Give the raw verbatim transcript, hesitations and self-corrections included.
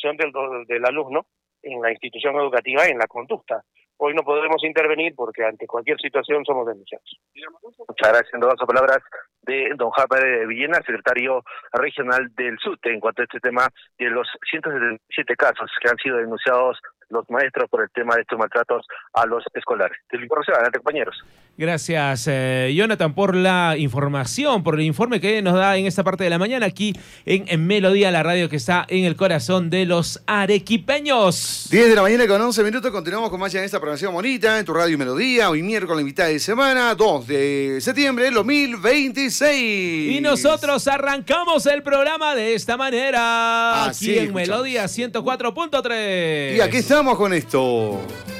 participación del, del alumno en la institución educativa, en la conducta. Hoy no podremos intervenir porque ante cualquier situación somos denunciados. Muchas gracias. En todas las palabras de don Javier Villena, secretario regional del SUTE, en cuanto a este tema de los ciento setenta y siete casos que han sido denunciados los maestros por el tema de estos maltratos a los escolares. De la información, adelante, compañeros. Gracias, eh, Jonathan, por la información, por el informe que nos da en esta parte de la mañana aquí en, en Melodía, la radio que está en el corazón de los arequipeños. diez de la mañana con once minutos, continuamos con más en esta programación bonita, en tu radio Melodía, hoy miércoles, mitad de semana, dos de septiembre del dos mil veintiséis. Y nosotros arrancamos el programa de esta manera, Así aquí en escuchamos. Melodía ciento cuatro punto tres. Y aquí estamos con esto.